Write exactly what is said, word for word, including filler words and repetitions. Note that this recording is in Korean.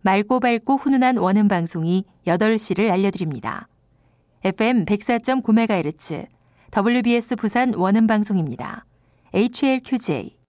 맑고 밝고 훈훈한 원음 방송이 여덟 시를 알려드립니다. 에프엠 백사 점 구 메가헤르츠 더블유비에스 부산 원음 방송입니다. 에이치엘큐제이